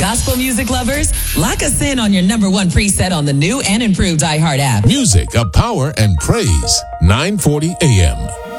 Gospel music lovers, lock us in on your number one preset on the new and improved iHeart app. Music of power and praise. 940 AM.